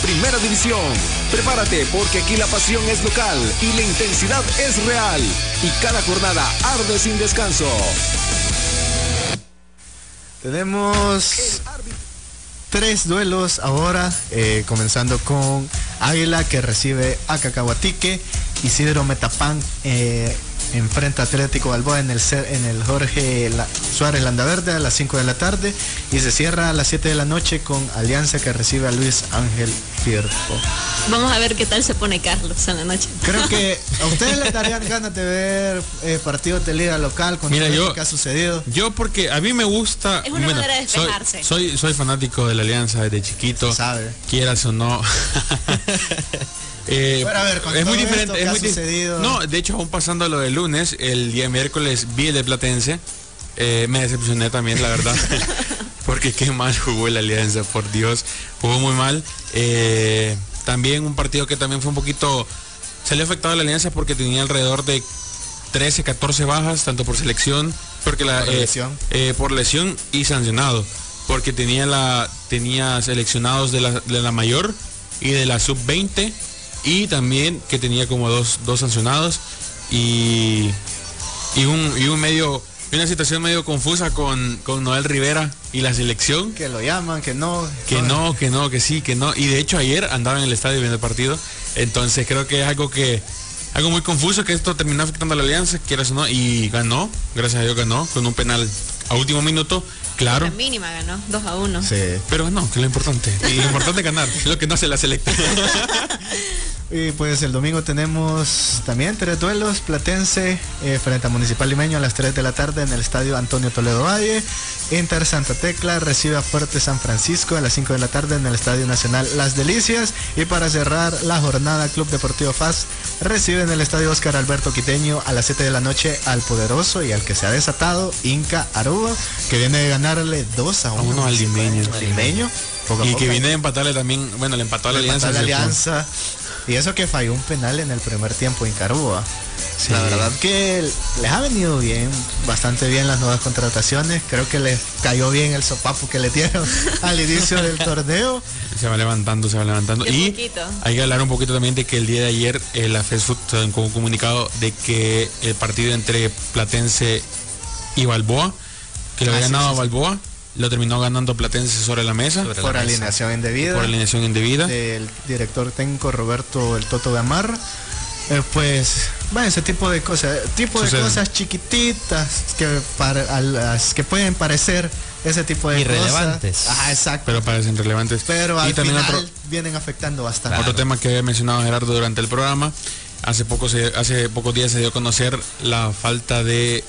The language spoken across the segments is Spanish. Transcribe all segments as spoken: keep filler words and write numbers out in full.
Primera División. Prepárate porque aquí la pasión es local y la intensidad es real. Y cada jornada arde sin descanso. Tenemos tres duelos ahora, eh, comenzando con Águila, que recibe a Cacahuatique. Isidro Metapán eh, enfrenta a Atlético Balboa en el, en el Jorge la, Suárez Landaverde a las cinco de la tarde, y se cierra a las siete de la noche con Alianza, que recibe a Luis Ángel Firpo. Vamos a ver qué tal se pone Carlos en la noche. Creo que a ustedes les darían ganas de ver eh, partidos de liga local con Mira, todo yo, lo que ha sucedido. Yo porque a mí me gusta. Es una bueno, manera de despejarse. Soy, soy, soy fanático de la Alianza desde chiquito. Se sabe. Quieras o no. Eh, Pero a ver, con es todo muy diferente. esto que Es ha muy di- sucedido. No, de hecho, aún pasando lo del lunes, el día miércoles vi el de Platense. Eh, me decepcioné también, la verdad. Porque qué mal jugó la Alianza, por Dios. Jugó muy mal. Eh, también un partido que también fue un poquito. Salió afectado a la Alianza porque tenía alrededor de trece, catorce bajas, tanto por selección, porque la, Por eh, lesión. eh, por lesión y sancionado. Porque tenía la tenía seleccionados de la, de la mayor y de la sub veinte, y también que tenía como dos, dos sancionados y, y un y un medio una situación medio confusa con, con Noel Rivera y la selección, Que lo llaman, que no. que no, que no, que sí, que no, y de hecho ayer andaba en el estadio viendo el partido. Entonces creo que es algo que algo muy confuso, que esto terminó afectando a la Alianza, quieras o no, y ganó, gracias a Dios ganó con un penal a último minuto, claro. La mínima ganó, dos a uno. Sí. Pero no, que lo importante, lo importante es ganar, lo que no hace la selecta. Y pues el domingo tenemos también tres duelos. Platense eh, frente a Municipal Limeño a las tres de la tarde en el estadio Antonio Toledo Valle. Inter Santa Tecla recibe a Fuerte San Francisco a las cinco de la tarde en el Estadio Nacional Las Delicias. Y para cerrar la jornada, Club Deportivo F A S recibe en el estadio Oscar Alberto Quiteño a las siete de la noche al poderoso y al que se ha desatado Inca Aruba, que viene de ganarle dos a uno al Limeño. Limeño. Poco a Y poco. que viene de empatarle también, bueno, le empató a la Le Alianza. empató a la se fue. Alianza. Y eso que falló un penal en el primer tiempo en Carúa. Sí. La verdad que les ha venido bien, bastante bien las nuevas contrataciones. Creo que les cayó bien el sopapo que le dieron al inicio del torneo. Se va levantando, se va levantando. De Y poquito. hay que hablar un poquito también de que el día de ayer eh, la FESFUT sacó un comunicado de que el partido entre Platense y Balboa, que lo Ah, había sí, ganado sí, sí. Balboa, lo terminó ganando Platense sobre la mesa, Sobre Por la mesa. alineación indebida. por alineación indebida. Del director técnico Roberto El Toto Gamarra. Eh, pues, bueno, ese tipo de cosas, tipo Sucede. de cosas chiquititas que para a las que pueden parecer ese tipo de Irrelevantes. cosas. Ajá, exacto. Pero parecen relevantes. Pero y al también final otro, vienen afectando bastante. otro tema que había mencionado Gerardo durante el programa, hace poco se, hace pocos días se dio a conocer la falta de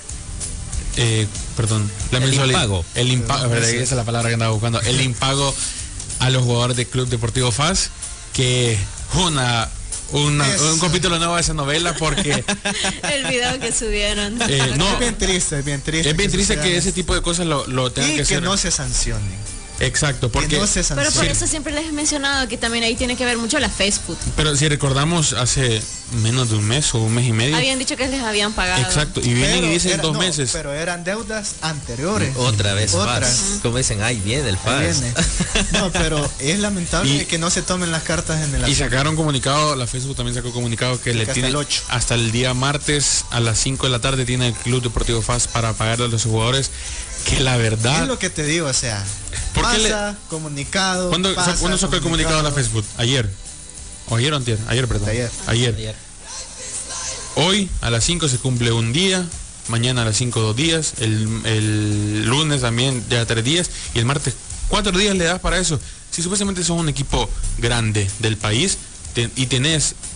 eh, perdón, la El mensualidad- impago. el impago, ¿verdad? Esa es la palabra que andaba buscando, el impago a los jugadores del Club Deportivo F A S, que una una, Eso. un capítulo nuevo de esa novela, porque El video que subieron. eh, no, Es bien triste, es bien triste. es bien triste sucedan que eso. ese tipo de cosas lo, lo tengan y que que hacer. no se sancionen. Exacto, porque que no se Pero por sancionen. eso siempre les he mencionado que también ahí tiene que ver mucho la Facebook. pero si recordamos hace menos de un mes o un mes y medio. Habían dicho que les habían pagado. Exacto, y vienen Pero y dicen era- dos no, meses. Pero eran deudas anteriores. Otra vez Otras. F A S. Como dicen, ay, viene el F A Ahí S. viene. No, pero es lamentable Y- que no se tomen las cartas en el Y sacaron comunicado, la Facebook también sacó comunicado que, Sí, le que hasta tiene el ocho. hasta el día martes a las cinco de la tarde tiene el Club Deportivo F A S para pagarle a los jugadores, que la verdad. Es lo que te digo, o sea, ¿Por qué pasa, comunicado. ¿Cuándo, pasa, ¿cuándo sacó el comunicado a la Facebook? Ayer. O ayer o antier, ayer, perdón. Ayer. Ayer. Ayer. Hoy a las cinco se cumple un día, mañana a las cinco dos días, el, el lunes también ya tres días y el martes cuatro días le das para eso. Si supuestamente sos un equipo grande del país te- y tenés